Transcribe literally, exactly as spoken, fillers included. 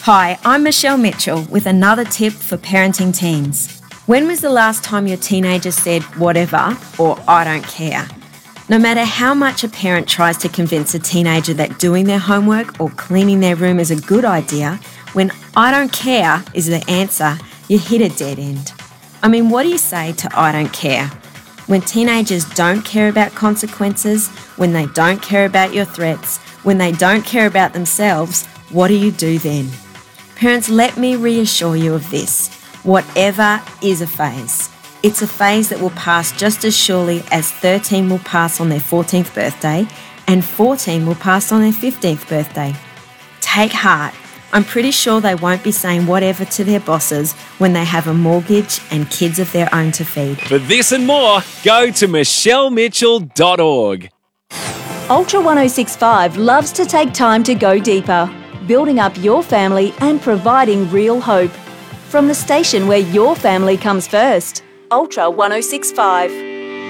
Hi, I'm Michelle Mitchell with another tip for parenting teens. When was the last time your teenager said whatever or I don't care? No matter how much a parent tries to convince a teenager that doing their homework or cleaning their room is a good idea, when I don't care is the answer, you hit a dead end. I mean, what do you say to I don't care? When teenagers don't care about consequences, when they don't care about your threats, when they don't care about themselves, what do you do then? Parents, let me reassure you of this. Whatever is a phase. It's a phase that will pass just as surely as thirteen will pass on their fourteenth birthday and fourteen will pass on their fifteenth birthday. Take heart. I'm pretty sure they won't be saying whatever to their bosses when they have a mortgage and kids of their own to feed. For this and more, go to michelle mitchell dot org. Ultra one oh six point five loves to take time to go deeper, building up your family and providing real hope. From the station where your family comes first, Ultra one oh six point five.